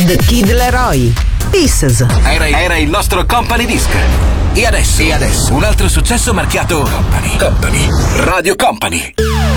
The Kid Leroy, Pieces. Era il nostro company disc. E adesso un altro successo marchiato Company. Radio Company.